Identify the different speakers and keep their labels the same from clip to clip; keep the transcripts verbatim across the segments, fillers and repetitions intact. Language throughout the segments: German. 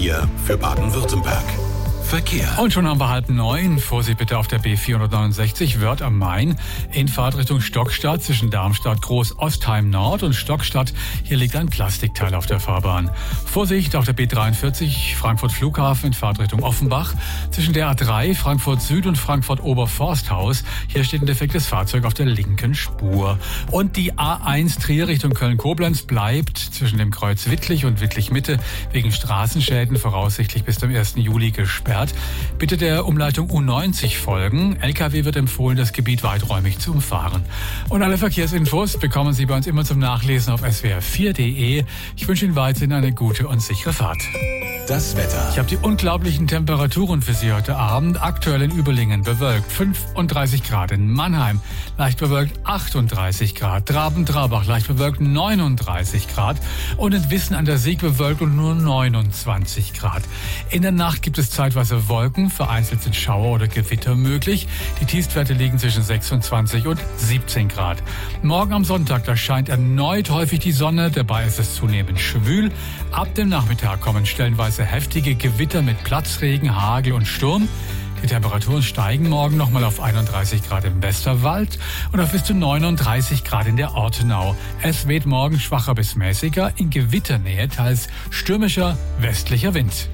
Speaker 1: vier für Baden-Württemberg. Verkehr.
Speaker 2: Und schon haben wir halb neun. Vorsicht bitte auf der B vierhundertneunundsechzig Wörth am Main in Fahrtrichtung Stockstadt zwischen Darmstadt Groß-Ostheim Nord und Stockstadt. Hier liegt ein Plastikteil auf der Fahrbahn. Vorsicht auf der B dreiundvierzig Frankfurt Flughafen in Fahrtrichtung Offenbach zwischen der A drei Frankfurt Süd und Frankfurt Oberforsthaus. Hier steht ein defektes Fahrzeug auf der linken Spur. Und die A eins Trier Richtung Köln-Koblenz bleibt zwischen dem Kreuz Wittlich und Wittlich Mitte wegen Straßenschäden voraussichtlich bis zum ersten Juli gesperrt. Bitte der Umleitung U neunzig folgen. L K W wird empfohlen, das Gebiet weiträumig zu umfahren. Und alle Verkehrsinfos bekommen Sie bei uns immer zum Nachlesen auf S W R vier Punkt de. Ich wünsche Ihnen weiterhin eine gute und sichere Fahrt.
Speaker 1: Das Wetter.
Speaker 2: Ich habe die unglaublichen Temperaturen für Sie heute Abend. Aktuell in Überlingen bewölkt fünfunddreißig Grad, in Mannheim leicht bewölkt achtunddreißig Grad, Traben-Trarbach leicht bewölkt neununddreißig Grad und in Wissen an der Sieg bewölkt und nur neunundzwanzig Grad. In der Nacht gibt es zeitweise Wolken, vereinzelt sind Schauer oder Gewitter möglich. Die Tiefstwerte liegen zwischen sechsundzwanzig und siebzehn Grad. Morgen am Sonntag, da scheint erneut häufig die Sonne, dabei ist es zunehmend schwül. Ab dem Nachmittag kommen stellenweise heftige Gewitter mit Platzregen, Hagel und Sturm. Die Temperaturen steigen morgen nochmal auf einunddreißig Grad im Westerwald und auf bis zu neununddreißig Grad in der Ortenau. Es weht morgen schwacher bis mäßiger, in Gewitternähe teils stürmischer westlicher Wind.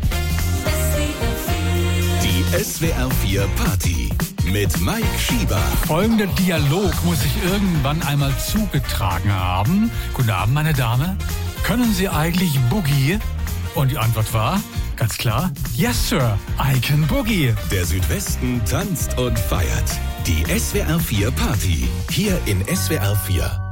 Speaker 1: Die S W R vier Party mit Mike Schieber.
Speaker 2: Folgender Dialog muss sich irgendwann einmal zugetragen haben. Guten Abend, meine Dame. Können Sie eigentlich Boogie? Und die Antwort war, ganz klar, yes, Sir, I can Boogie.
Speaker 1: Der Südwesten tanzt und feiert. Die S W R vier Party. Hier in S W R vier.